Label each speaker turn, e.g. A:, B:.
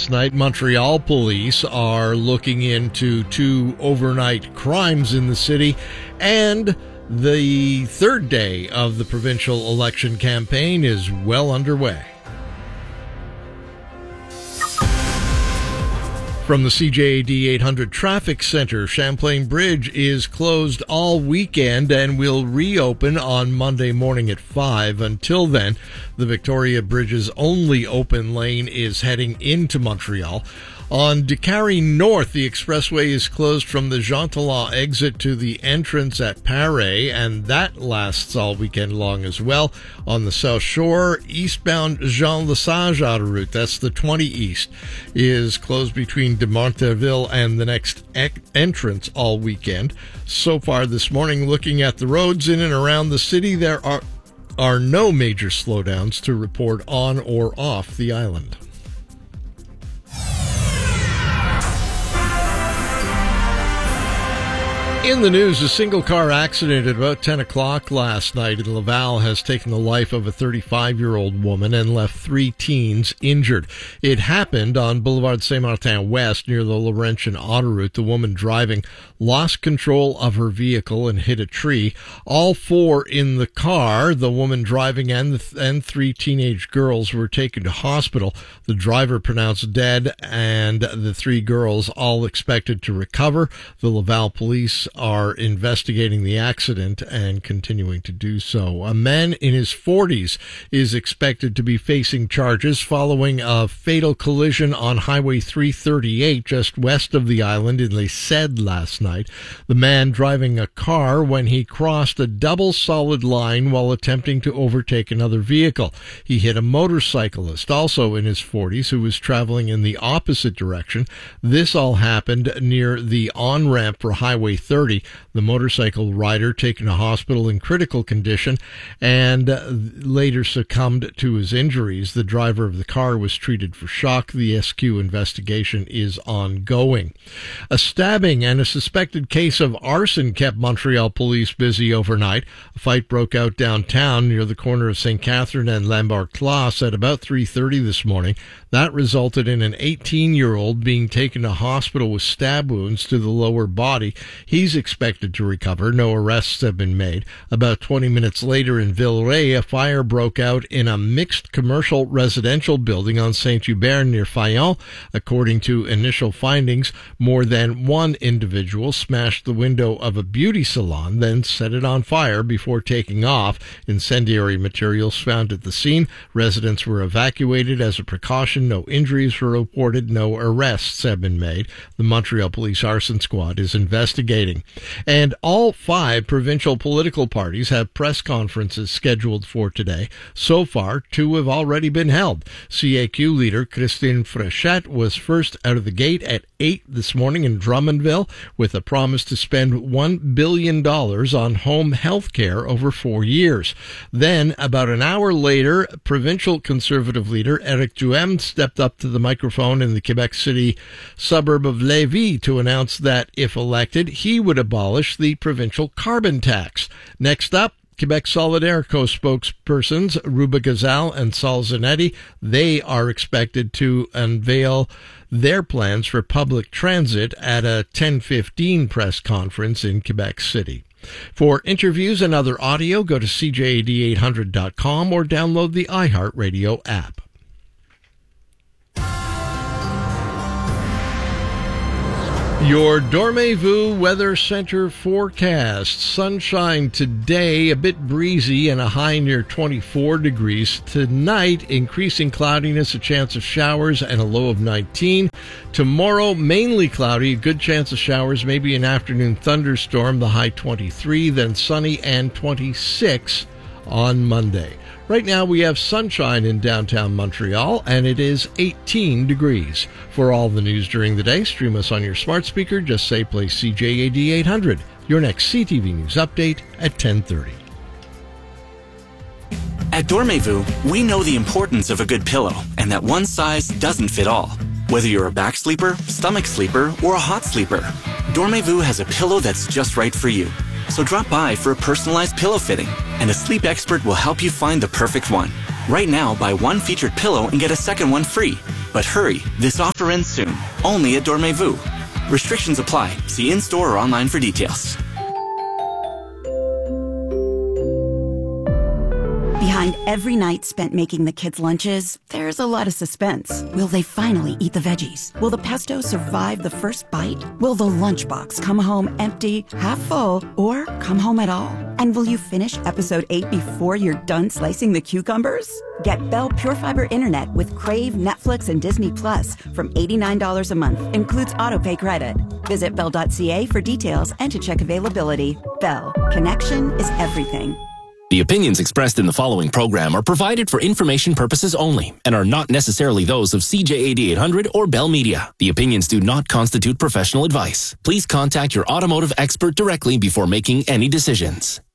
A: last night. Montreal police are looking into 2 overnight crimes in the city, and the third day of the provincial election campaign is well underway. From the CJAD 800 Traffic Center, Champlain Bridge is closed all weekend and will reopen on Monday morning at 5. Until then, the Victoria Bridge's only open lane is heading into Montreal. On Décarie North, the expressway is closed from the Jean Talon exit to the entrance at Paray, and that lasts all weekend long as well. On the South Shore, eastbound Jean Lesage autoroute, that's the 20 East, is closed between de Monterville and the next entrance all weekend. So far this morning, looking at the roads in and around the city, there are no major slowdowns to report on or off the island. In the news, a single-car accident at about 10 o'clock last night in Laval has taken the life of a 35-year-old woman and left 3 teens injured. It happened on Boulevard Saint-Martin West near the Laurentian autoroute. The woman driving lost control of her vehicle and hit a tree. All 4 in the car, the woman driving and 3 teenage girls, were taken to hospital. The driver pronounced dead, and the 3 girls all expected to recover. The Laval police are investigating the accident and continuing to do so. A man in his 40s is expected to be facing charges following a fatal collision on Highway 338 just west of the island in Les Cèdres last night. The man driving a car when he crossed a double solid line while attempting to overtake another vehicle. He hit a motorcyclist, also in his 40s, who was traveling in the opposite direction. This all happened near the on-ramp for Highway 30. The motorcycle rider taken to hospital in critical condition and later succumbed to his injuries. The driver of the car was treated for shock. The SQ investigation is ongoing. A stabbing and a suspected case of arson kept Montreal police busy overnight. A fight broke out downtown near the corner of St. Catherine and Lambert Place at about 3:30 this morning. That resulted in an 18-year-old being taken to hospital with stab wounds to the lower body. He's expected to recover. No arrests have been made. About 20 minutes later in Villeray, a fire broke out in a mixed commercial residential building on Saint-Hubert near Fayon. According to initial findings, more than one individual smashed the window of a beauty salon, then set it on fire before taking off. Incendiary materials found at the scene. Residents were evacuated as a precaution. No injuries were reported. No arrests have been made. The Montreal Police Arson Squad is investigating. And all 5 provincial political parties have press conferences scheduled for today. So far, 2 have already been held. CAQ leader Christine Fréchette was first out of the gate at 8 this morning in Drummondville with a promise to spend $1 billion on home health care over 4 years. Then, about an hour later, provincial Conservative leader Éric Duhem stepped up to the microphone in the Quebec City suburb of Lévis to announce that, if elected, he would abolish the provincial carbon tax. Next up, Quebec Solidaire co-spokespersons Ruba Gazal and Saul Zanetti. They are expected to unveil their plans for public transit at a 10:15 press conference in Quebec City. For interviews and other audio, go to CJAD800.com or download the iHeartRadio app. Your Dormez-vous Weather Center forecast. Sunshine today, a bit breezy and a high near 24 degrees. Tonight, increasing cloudiness, a chance of showers and a low of 19. Tomorrow, mainly cloudy, a good chance of showers, maybe an afternoon thunderstorm, the high 23, then sunny and 26 on Monday. Right now we have sunshine in downtown Montreal, and it is 18 degrees. For all the news during the day, stream us on your smart speaker. Just say play CJAD 800. Your next CTV News update at 10:30.
B: At Dormez-vous, we know the importance of a good pillow and that one size doesn't fit all. Whether you're a back sleeper, stomach sleeper, or a hot sleeper, Dormez-vous has a pillow that's just right for you. So drop by for a personalized pillow fitting, and a sleep expert will help you find the perfect one. Right now, buy one featured pillow and get a second one free. But hurry, this offer ends soon, only at Dormez-vous. Restrictions apply. See in-store or online for details.
C: Behind every night spent making the kids' lunches, there's a lot of suspense. Will they finally eat the veggies? Will the pesto survive the first bite? Will the lunchbox come home empty, half full, or come home at all? And will you finish episode 8 before you're done slicing the cucumbers? Get Bell Pure Fiber Internet with Crave, Netflix, and Disney Plus from $89 a month. Includes autopay credit. Visit Bell.ca for details and to check availability. Bell. Connection is everything.
D: The opinions expressed in the following program are provided for information purposes only and are not necessarily those of CJ 8800 or Bell Media. The opinions do not constitute professional advice. Please contact your automotive expert directly before making any decisions.